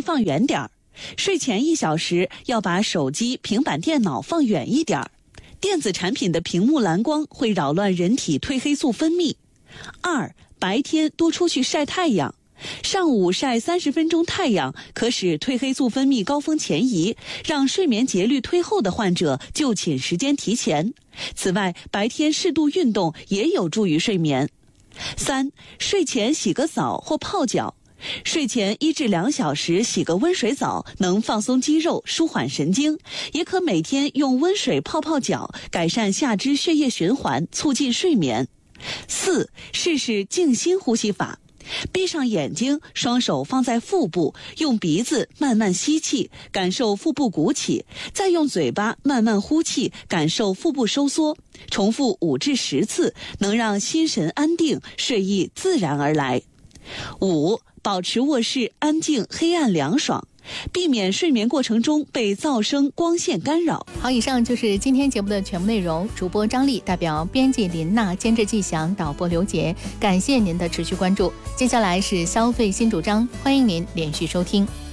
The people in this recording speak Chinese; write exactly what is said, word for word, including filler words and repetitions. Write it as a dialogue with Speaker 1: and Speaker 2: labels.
Speaker 1: 放远点儿。睡前一小时要把手机、平板电脑放远一点儿。电子产品的屏幕蓝光会扰乱人体褪黑素分泌。二、白天多出去晒太阳。上午晒三十分钟太阳，可使褪黑素分泌高峰前移，让睡眠节律推后的患者就寝时间提前。此外，白天适度运动也有助于睡眠。三、睡前洗个澡或泡脚。睡前一至两小时洗个温水澡，能放松肌肉、舒缓神经，也可每天用温水泡泡脚，改善下肢血液循环，促进睡眠。四、试试静心呼吸法。闭上眼睛，双手放在腹部，用鼻子慢慢吸气，感受腹部鼓起，再用嘴巴慢慢呼气，感受腹部收缩。重复五至十次，能让心神安定，睡意自然而来。五、保持卧室安静、黑暗凉爽。避免睡眠过程中被噪声、光线干扰。
Speaker 2: 好，以上就是今天节目的全部内容。主播张丽代表编辑林娜、监制季翔、导播刘杰，感谢您的持续关注。接下来是消费新主张，欢迎您连续收听。